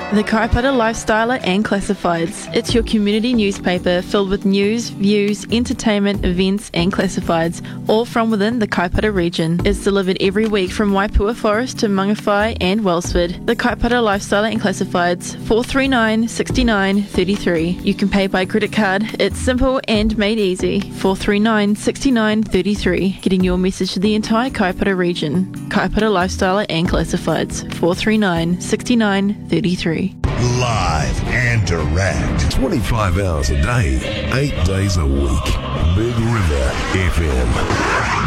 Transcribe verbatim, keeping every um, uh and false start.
The Kaipara Lifestyler and Classifieds. It's your community newspaper filled with news, views, entertainment, events and classifieds, all from within the Kaipara region. It's delivered every week from Waipua Forest to Mangawhai and Wellsford. The Kaipara Lifestyler and Classifieds, four three nine, six nine three three. You can pay by credit card. It's simple and made easy. four three nine, six nine three three. Getting your message to the entire Kaipara region. Kaipara Lifestyler and Classifieds, four three nine, six nine three three. Live and direct. twenty-five hours a day, eight days a week. Big River F M.